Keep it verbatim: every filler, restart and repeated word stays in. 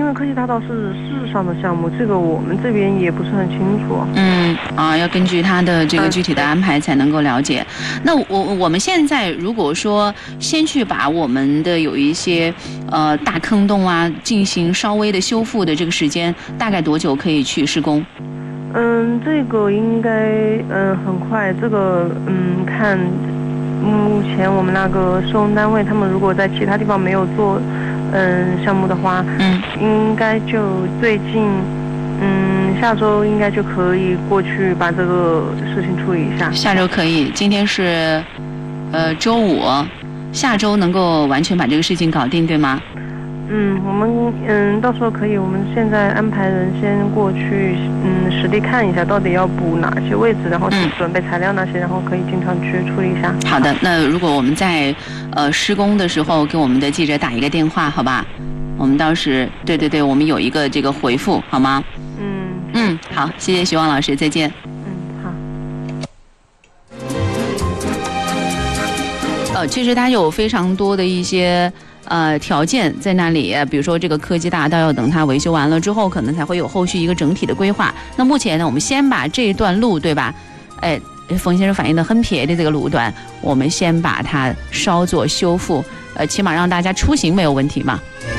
个科技大道是市上的项目，这个我们这边也不是很清楚。 嗯啊，要根据他的这个具体的安排才能够了解。嗯、那我我们现在如果说先去把我们的有一些呃大坑洞啊进行稍微的修复的这个时间，大概多久可以去施工？ 嗯，这个应该嗯很快，这个嗯看目前我们那个施工单位，他们如果在其他地方没有做嗯项目的话， 嗯， 应该就最近嗯下周应该就可以过去把这个事情处理一下。 下周可以，今天是呃周五，下周能够完全把这个事情搞定，对吗？ 嗯，我们嗯到时候可以，我们现在安排人先过去，嗯，实地看一下到底要补哪些位置，然后准备材料那些，然后可以经常去处理一下。 好的，那如果我们在呃施工的时候给我们的记者打一个电话，好吧？我们到时对对对，我们有一个这个回复，好吗？ 嗯嗯，好，谢谢徐旺老师，再见。 嗯， 好。呃，其实它有非常多的一些。呃，条件在那里，比如说这个科技大道要等它维修完了之后，可能才会有后续一个整体的规划。那目前呢，我们先把这一段路，对吧？哎，冯先生反映的很撇的这个路段，我们先把它稍作修复，呃，起码让大家出行没有问题嘛。